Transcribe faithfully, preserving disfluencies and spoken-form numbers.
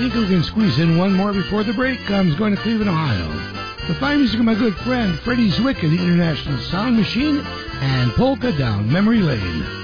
think we can squeeze in one more before the break. I'm going to Cleveland, Ohio. The fine music of my good friend Freddie Zwick of the International Sound Machine and Polka Down Memory Lane.